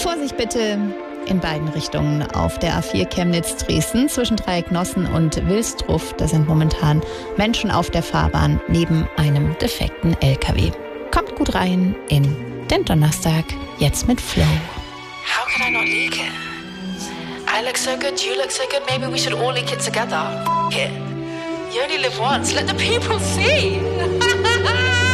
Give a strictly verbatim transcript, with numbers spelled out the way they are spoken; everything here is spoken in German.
Vorsicht bitte in beiden Richtungen auf der A vier Chemnitz-Dresden zwischen Dreiecknossen und Wilstruff. Da sind momentan Menschen auf der Fahrbahn neben einem defekten L K W. Kommt gut rein in den Donnerstag, jetzt mit Flow. How can I not leak it? I look so good, you look so good, maybe we should all leak it together. F- it. You only live once, let the people see.